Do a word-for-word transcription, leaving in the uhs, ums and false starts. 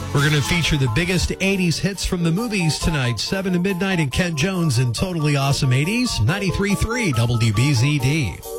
We're going to feature the biggest eighties hits from the movies tonight, seven to midnight, and Ken Jones in Totally Awesome eighties, ninety-three point three W B Z D.